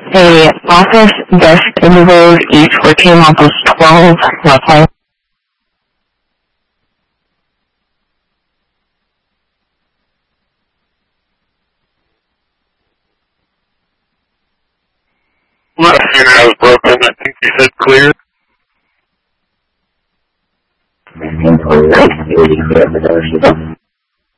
A office desk intervals each for team equals 12, roughly. Last unit I was broken. I think you said clear.